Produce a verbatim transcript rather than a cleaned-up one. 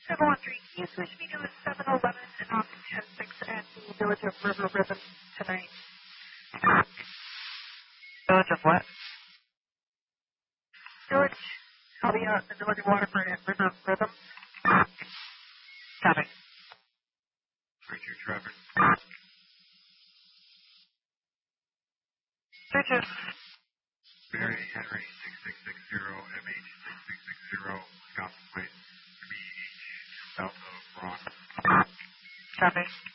seven one three, can you switch me to a seven eleven and Austin ten six at the Village of River Rhythm tonight? Village of what? Village, I'll be out in the Village of Waterford at River Rhythm. Copy. Richard Trevor. Churches. Barry Henry six six six zero, M H six six six zero, Wisconsin Plate, B H, south of Ron. Copy.